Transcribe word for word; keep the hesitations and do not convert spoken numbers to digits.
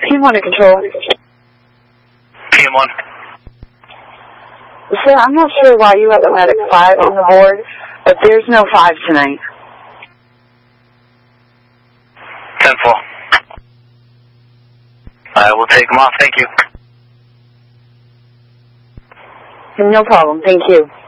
P M one to control. P M one. Sir, I'm not sure why you have a medic five on the board, but there's no five tonight. ten four. I will take them off. Thank you. No problem. Thank you.